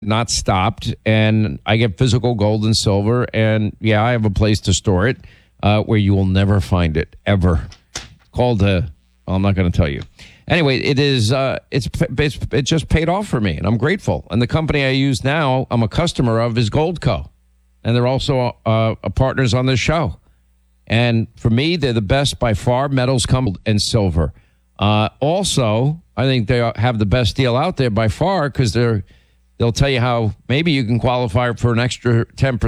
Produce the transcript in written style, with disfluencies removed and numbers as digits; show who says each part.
Speaker 1: not stopped, and I get physical gold and silver, and yeah, I have a place to store it where you will never find it ever. Called I'm not going to tell you. Anyway, it is it just paid off for me, and I'm grateful. And the company I use now, I'm a customer of, is Goldco, and they're also partners on this show. And for me, they're the best by far. Metals, gold, and silver. Also, I think they have the best deal out there by far because they'll tell you how maybe you can qualify for an extra 10%.